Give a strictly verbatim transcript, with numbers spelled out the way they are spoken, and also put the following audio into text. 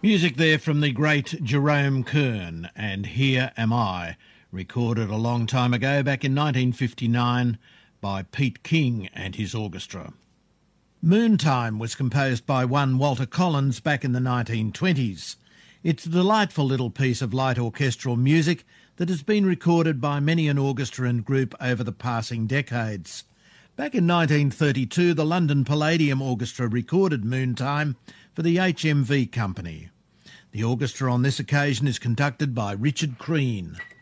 Music there from the great Jerome Kern and Here Am I, recorded a long time ago back in nineteen fifty-nine by Pete King and his orchestra. Moontime was composed by one Walter Collins back in the nineteen twenties. It's a delightful little piece of light orchestral music that has been recorded by many an orchestra and group over the passing decades. Back in nineteen thirty-two, the London Palladium Orchestra recorded Moontime for the H M V Company. The orchestra on this occasion is conducted by Richard Crean.